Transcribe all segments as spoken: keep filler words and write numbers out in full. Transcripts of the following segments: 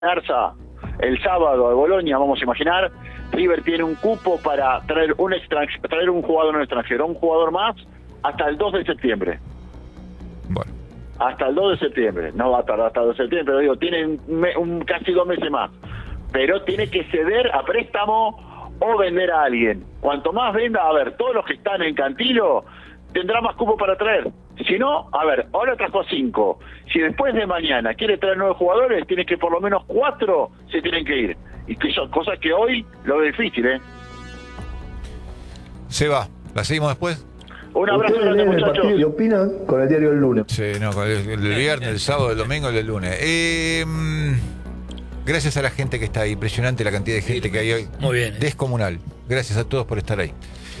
Arza el sábado a Bolonia, vamos a imaginar, River tiene un cupo para traer un extranjero, traer un jugador no extranjero, un jugador más, hasta el dos de septiembre. Bueno. Hasta el dos de septiembre, no va a tardar hasta el dos de septiembre, pero digo, tiene un, un, casi dos meses más. Pero tiene que ceder a préstamo o vender a alguien. Cuanto más venda, a ver, todos los que están en Cantilo tendrá más cupo para traer. Si no, a ver, ahora trajo cinco. Si después de mañana quiere traer nueve jugadores, tiene que por lo menos cuatro se tienen que ir. Y que son cosas que hoy lo veo difícil, ¿eh? Se va. ¿La seguimos después? Un abrazo grande, muchachos. ¿Y opinan con el diario del lunes? Sí, no, con el, el viernes, el sábado, el domingo, el lunes. Eh, gracias a la gente que está ahí. Impresionante la cantidad de gente sí, que hay hoy. Muy bien. ¿eh? Descomunal. Gracias a todos por estar ahí.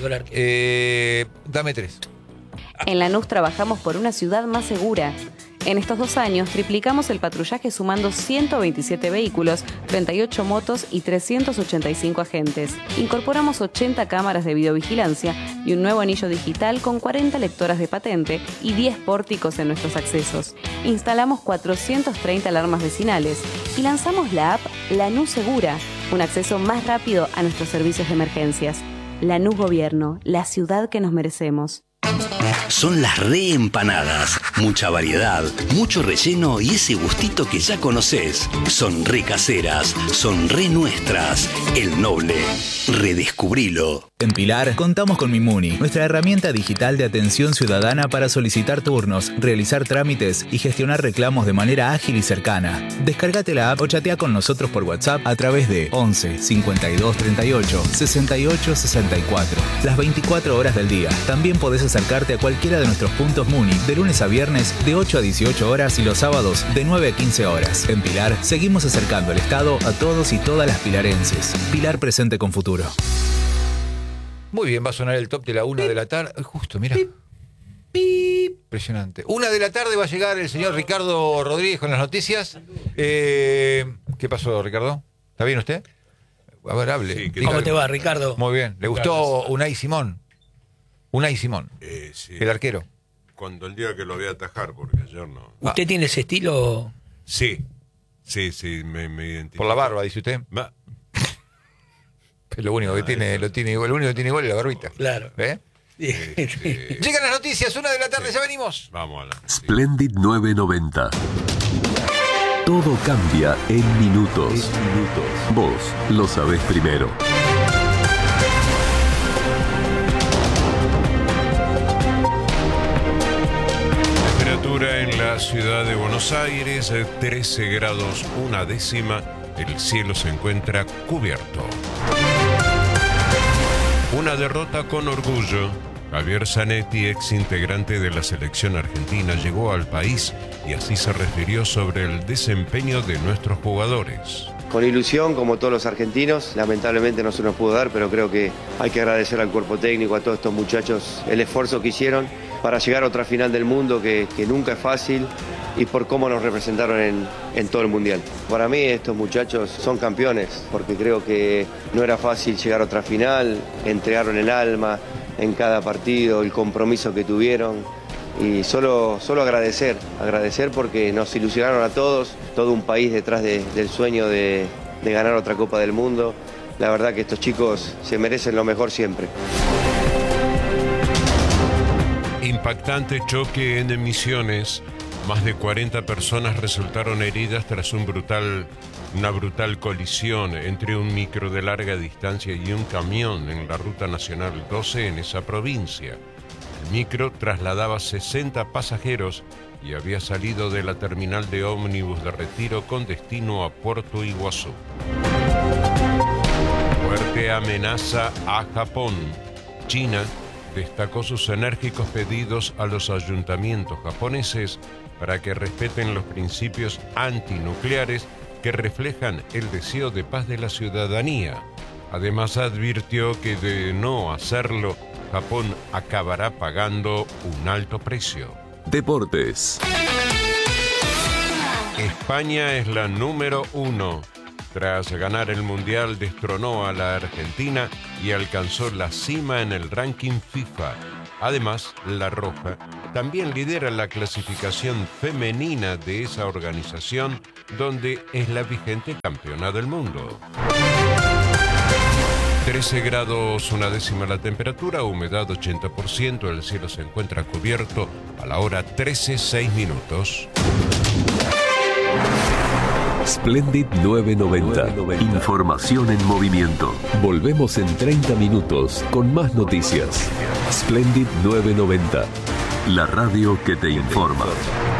Eh, dame tres. En Lanús trabajamos por una ciudad más segura. En estos dos años triplicamos el patrullaje sumando ciento veintisiete vehículos, treinta y ocho motos y trescientos ochenta y cinco agentes. Incorporamos ochenta cámaras de videovigilancia y un nuevo anillo digital con cuarenta lectoras de patente y diez pórticos en nuestros accesos. Instalamos cuatrocientas treinta alarmas vecinales y lanzamos la app Lanús Segura, un acceso más rápido a nuestros servicios de emergencias. Lanús Gobierno, la ciudad que nos merecemos. Son las reempanadas. Mucha variedad, mucho relleno y ese gustito que ya conoces. Son re caseras, son re nuestras. El Noble. Redescubrilo. En Pilar contamos con Mimuni, nuestra herramienta digital de atención ciudadana para solicitar turnos, realizar trámites y gestionar reclamos de manera ágil y cercana. Descárgate la app o chatea con nosotros por WhatsApp a través de once cincuenta y dos treinta y ocho sesenta y ocho sesenta y cuatro. Las veinticuatro horas del día. También podés acercarte a cualquiera de nuestros puntos Muni de lunes a viernes de ocho a dieciocho horas y los sábados de nueve a quince horas. En Pilar seguimos acercando el Estado a todos y todas las pilarenses. Pilar presente con futuro. Muy bien, va a sonar el top de la una de la tarde. Justo, mira. Impresionante. Una de la tarde va a llegar el señor Ricardo Rodríguez con las noticias. Eh, ¿Qué pasó, Ricardo? ¿Está bien usted? A ver, hable. Sí, ¿cómo algo. te va, Ricardo? Muy bien. ¿Le gustó Gracias. Unai Simón? Unai Simón, eh, sí. el arquero. Cuando el día que lo voy a atajar, porque ayer no. ¿Usted ah. tiene ese estilo? Sí, sí, sí, me, me identifico. Por la barba, dice usted. Ma... Es lo único que ah, tiene, lo tiene igual, lo único que tiene igual es la barbita. Claro. ¿Eh? Eh, eh, Llegan las noticias, una de la tarde, sí. Ya venimos. Vamos a la. Splendid nueve noventa. Todo cambia en minutos. En minutos. Vos lo sabés primero. Temperatura en la ciudad de Buenos Aires, trece grados una décima. El cielo se encuentra cubierto. Una derrota con orgullo. Javier Zanetti, ex integrante de la selección argentina, llegó al país y así se refirió sobre el desempeño de nuestros jugadores. Con ilusión, como todos los argentinos, lamentablemente no se nos pudo dar, pero creo que hay que agradecer al cuerpo técnico, a todos estos muchachos, el esfuerzo que hicieron para llegar a otra final del mundo que, que nunca es fácil y por cómo nos representaron en, en todo el Mundial. Para mí estos muchachos son campeones, porque creo que no era fácil llegar a otra final, entregaron el alma en cada partido, el compromiso que tuvieron. Y solo, solo agradecer, agradecer porque nos ilusionaron a todos, todo un país detrás de, del sueño de, de ganar otra Copa del Mundo. La verdad que estos chicos se merecen lo mejor siempre. Impactante choque en Misiones. Más de cuarenta personas resultaron heridas tras un brutal, una brutal colisión entre un micro de larga distancia y un camión en la Ruta Nacional doce en esa provincia. El micro trasladaba sesenta pasajeros y había salido de la terminal de ómnibus de Retiro con destino a Puerto Iguazú. Fuerte amenaza a Japón. China destacó sus enérgicos pedidos a los ayuntamientos japoneses para que respeten los principios antinucleares que reflejan el deseo de paz de la ciudadanía. Además advirtió que de no hacerlo, Japón acabará pagando un alto precio. Deportes. España es la número uno. Tras ganar el Mundial, destronó a la Argentina y alcanzó la cima en el ranking FIFA. Además, La Roja también lidera la clasificación femenina de esa organización, donde es la vigente campeona del mundo. trece grados una décima la temperatura, humedad ochenta por ciento, el cielo se encuentra cubierto a la hora trece seis minutos. Splendid novecientos noventa. Información en movimiento. Volvemos en treinta minutos con más noticias. Splendid novecientos noventa. La radio que te informa.